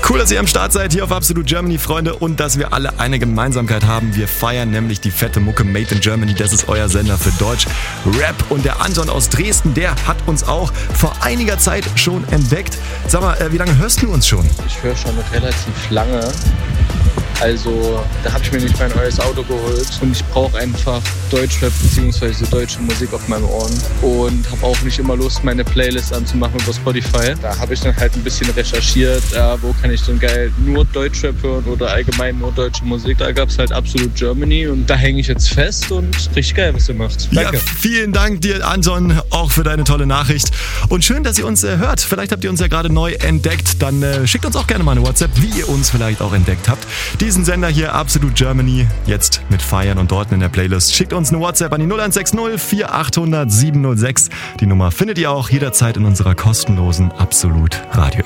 Cool, dass ihr am Start seid hier auf Absolute Germany, Freunde, und dass wir alle eine Gemeinsamkeit haben. Wir feiern nämlich die fette Mucke Made in Germany. Das ist euer Sender für Deutsch Rap. Und der Anton aus Dresden, der hat uns auch vor einiger Zeit schon entdeckt. Sag mal, wie lange hörst du uns schon? Ich höre schon relativ lange. Also, da habe ich mir nicht mein neues Auto geholt und ich brauche einfach Deutschrap bzw. deutsche Musik auf meinen Ohren und habe auch nicht immer Lust, meine Playlist anzumachen über Spotify. Da habe ich dann halt ein bisschen recherchiert, wo kann ich denn geil nur Deutschrap hören oder allgemein nur deutsche Musik. Da gab es halt Absolute Germany und da hänge ich jetzt fest und richtig geil, was ihr macht. Danke. Ja, vielen Dank dir, Anton, auch für deine tolle Nachricht. Und schön, dass ihr uns hört. Vielleicht habt ihr uns ja gerade neu entdeckt. Dann schickt uns auch gerne mal eine WhatsApp, wie ihr uns vielleicht auch entdeckt habt. Diesen Sender hier, Absolute Germany, jetzt mit Feiern und Dorten in der Playlist. Schickt uns eine WhatsApp an die 0160 4800 706. Die Nummer findet ihr auch jederzeit in unserer kostenlosen Absolut Radio